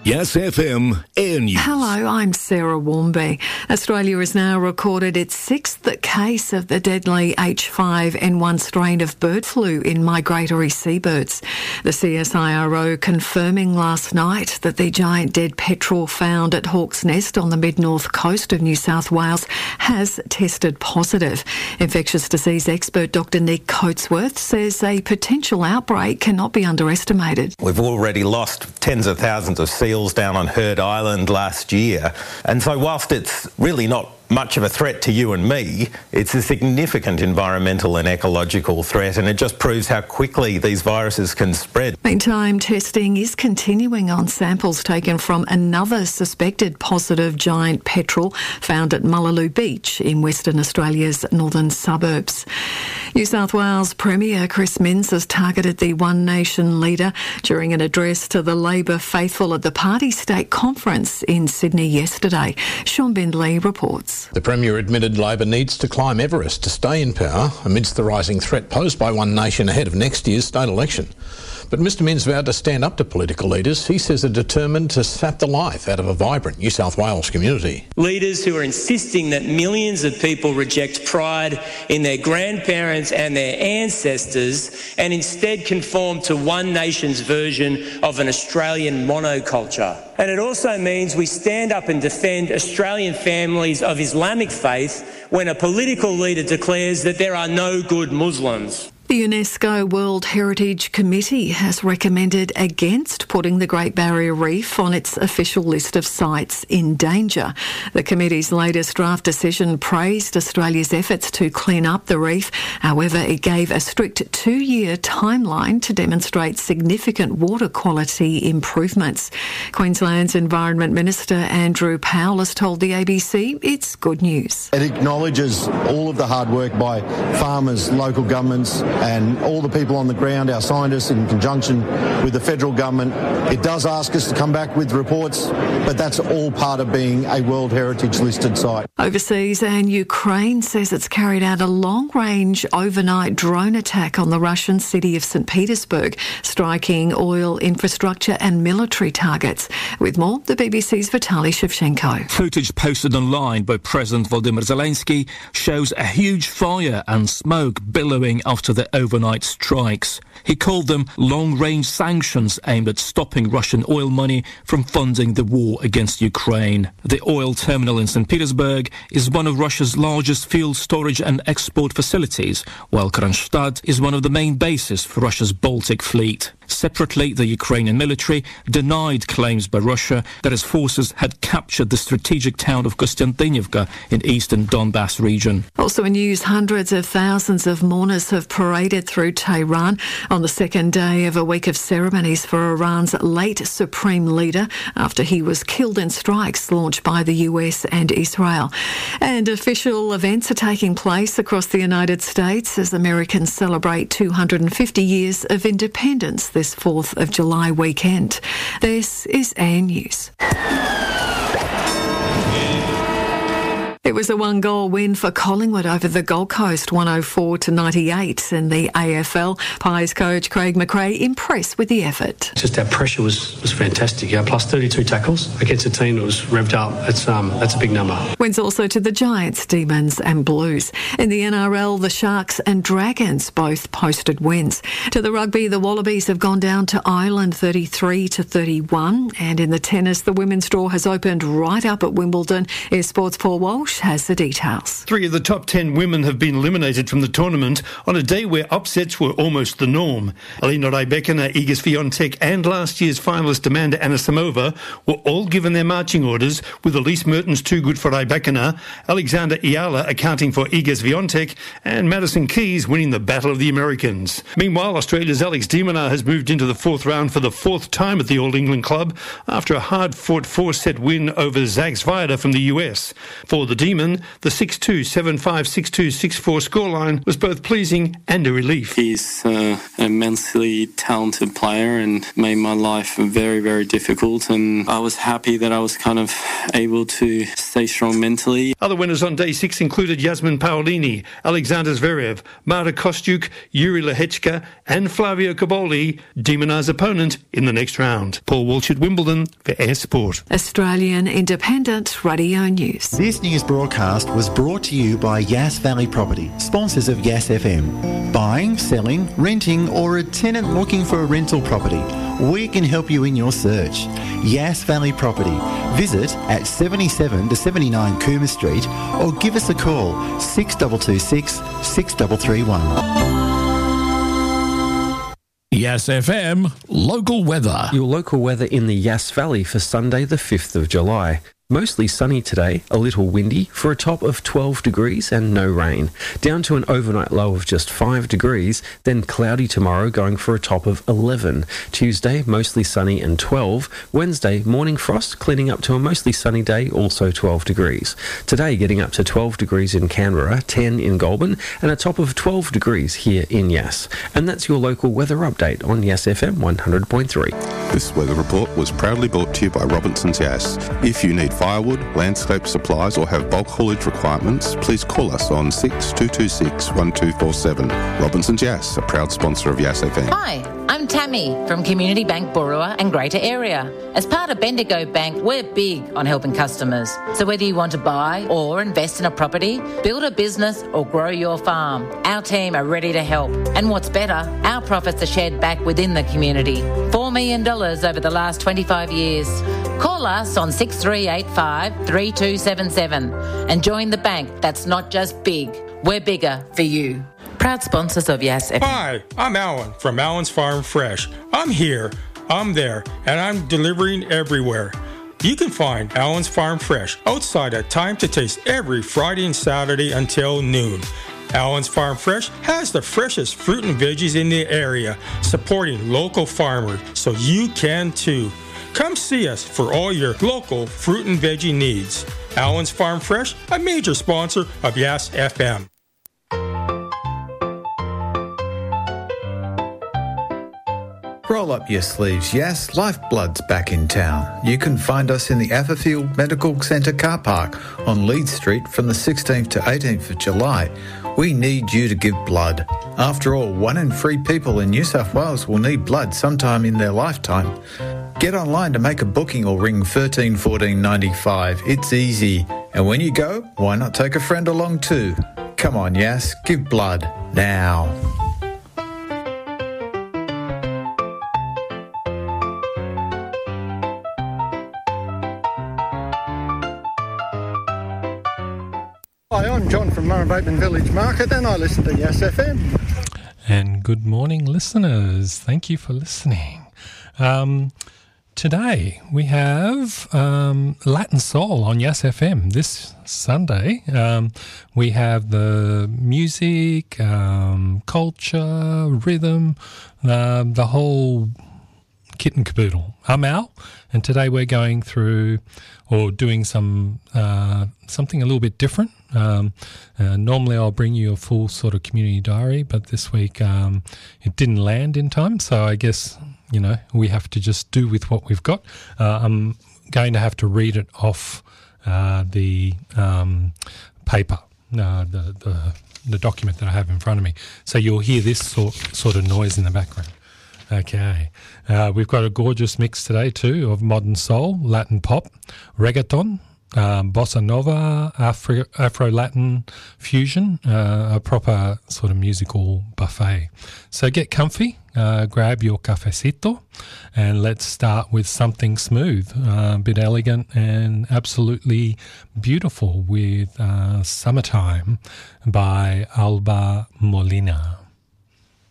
Yes FM Air News. Hello, I'm Sarah Warmby. Australia has now recorded its sixth case of the deadly H5N1 strain of bird flu in migratory seabirds. The CSIRO confirming last night that the giant dead petrel found at Hawk's Nest on the mid-north coast of New South Wales has tested positive. Infectious disease expert Dr Nick Coatsworth says a potential outbreak cannot be underestimated. We've already lost tens of thousands of seals down on Heard Island last year, and so whilst it's really not much of a threat to you and me, it's a significant environmental and ecological threat, and it just proves how quickly these viruses can spread. Meantime, testing is continuing on samples taken from another suspected positive giant petrel found at Mullaloo Beach in Western Australia's northern suburbs. New South Wales Premier Chris Minns has targeted the One Nation leader during an address to the Labor faithful at the party state conference in Sydney yesterday. Sean Bindley reports. The Premier admitted Labor needs to climb Everest to stay in power amidst the rising threat posed by One Nation ahead of next year's state election. But Mr Minns vowed to stand up to political leaders he says are determined to sap the life out of a vibrant New South Wales community. Leaders who are insisting that millions of people reject pride in their grandparents and their ancestors and instead conform to One Nation's version of an Australian monoculture. And it also means we stand up and defend Australian families of Islamic faith when a political leader declares that there are no good Muslims. The UNESCO World Heritage Committee has recommended against putting the Great Barrier Reef on its official list of sites in danger. The committee's latest draft decision praised Australia's efforts to clean up the reef. However, it gave a strict 2-year timeline to demonstrate significant water quality improvements. Queensland's Environment Minister Andrew Powell has told the ABC it's good news. It acknowledges all of the hard work by farmers, local governments, and all the people on the ground, our scientists, in conjunction with the federal government. It does ask us to come back with reports, but that's all part of being a World Heritage listed site. Overseas, and Ukraine says it's carried out a long-range overnight drone attack on the Russian city of St. Petersburg, striking oil infrastructure and military targets. With more, the BBC's Vitaly Shevchenko. Footage posted online by President Volodymyr Zelensky shows a huge fire and smoke billowing after the overnight strikes. He called them long-range sanctions aimed at stopping Russian oil money from funding the war against Ukraine. The oil terminal in St. Petersburg is one of Russia's largest fuel storage and export facilities, while Kronstadt is one of the main bases for Russia's Baltic fleet. Separately, the Ukrainian military denied claims by Russia that its forces had captured the strategic town of Kostiantynivka in eastern Donbass region. Also in news, hundreds of thousands of mourners have paraded through Tehran on the second day of a week of ceremonies for Iran's late supreme leader after he was killed in strikes launched by the US and Israel. And official events are taking place across the United States as Americans celebrate 250 years of independence this 4th of July weekend. This is Air News. It was a 1-goal win for Collingwood over the Gold Coast, 104-98 in the AFL. Pies coach Craig McRae impressed with the effort. Just our pressure was fantastic. Plus 32 tackles against a team that was revved up. That's a big number. Wins also to the Giants, Demons and Blues. In the NRL, the Sharks and Dragons both posted wins. To the rugby, the Wallabies have gone down to Ireland 33-31. And in the tennis, the women's draw has opened right up at Wimbledon. Air Sports' Paul Walsh has the details. 3 of the top 10 women have been eliminated from the tournament on a day where upsets were almost the norm. Elena Rybakina, Iga Swiatek and last year's finalist Amanda Anisimova were all given their marching orders, with Elise Mertens too good for Rybakina, Alexander Iala accounting for Iga Swiatek and Madison Keys winning the Battle of the Americans. Meanwhile, Australia's Alex de Minaur has moved into the 4th round for the 4th time at the All England Club after a hard-fought 4-set win over Zach Zviada from the US. For the Demon, the 6-2, 7-5, 6-2, 6-4 scoreline was both pleasing and a relief. He's an immensely talented player and made my life very, very difficult, and I was happy that I was kind of able to stay strong mentally. Other winners on day 6 included Yasmin Paolini, Alexander Zverev, Marta Kostyuk, Yuri Lehechka and Flavio Cobolli, Demonar's opponent in the next round. Paul Walsh at Wimbledon for Air Sport. Australian Independent Radio News. This news broadcast was brought to you by Yass Valley Property, sponsors of Yass FM. Buying, selling, renting or a tenant looking for a rental property, we can help you in your search. Yass Valley Property. Visit at 77 to 79 Cooma Street or give us a call 6226 6331. Yass FM local weather. Your local weather in the Yass Valley for Sunday the 5th of July. Mostly sunny today, a little windy, for a top of 12 degrees and no rain. Down to an overnight low of just 5 degrees, then cloudy tomorrow going for a top of 11. Tuesday, mostly sunny and 12. Wednesday, morning frost, cleaning up to a mostly sunny day, also 12 degrees. Today, getting up to 12 degrees in Canberra, 10 in Goulburn, and a top of 12 degrees here in Yass. And that's your local weather update on Yass FM 100.3. This weather report was proudly brought to you by Robinson's Yass. If you need firewood, landscape supplies or have bulk haulage requirements, please call us on 6226 1247. Robinson's Yass, a proud sponsor of Yass FM. Hi, I'm Tammy from Community Bank Borua and Greater Area. As part of Bendigo Bank, we're big on helping customers. So whether you want to buy or invest in a property, build a business or grow your farm, our team are ready to help. And what's better, our profits are shared back within the community. $4 million over the last 25 years. Call us on 6385 3277 and join the bank that's not just big, we're bigger for you. Proud sponsors of Yass FM. Hi, I'm Alan from Alan's Farm Fresh. I'm here, I'm there, and I'm delivering everywhere. You can find Alan's Farm Fresh outside at Time to Taste every Friday and Saturday until noon. Alan's Farm Fresh has the freshest fruit and veggies in the area, supporting local farmers, so you can too. Come see us for all your local fruit and veggie needs. Alan's Farm Fresh, a major sponsor of Yass FM. Roll up your sleeves, Yass. Lifeblood's back in town. You can find us in the Atherfield Medical Centre car park on Leeds Street from the 16th to 18th of July. We need you to give blood. After all, 1 in 3 people in New South Wales will need blood sometime in their lifetime. Get online to make a booking or ring 13 14 95. It's easy. And when you go, why not take a friend along too? Come on, Yass, give blood now. Hi, I'm John from Murrumbateman Village Market and I listen to Yass FM. And good morning, listeners. Thank you for listening. Today we have Latin Soul on Yass FM. This Sunday we have the music, culture, rhythm, the whole kit and caboodle. I'm Al, and today we're going through or doing something a little bit different. Normally I'll bring you a full sort of community diary, but this week it didn't land in time, so I guess we have to just do with what we've got. I'm going to have to read it off the paper, the document that I have in front of me. So you'll hear this sort of noise in the background. Okay. We've got a gorgeous mix today too of modern soul, Latin pop, reggaeton, bossa nova, Afro-Latin fusion, a proper sort of musical buffet. So get comfy, grab your cafecito, and let's start with something smooth, a bit elegant and absolutely beautiful with Summertime by Alba Molina.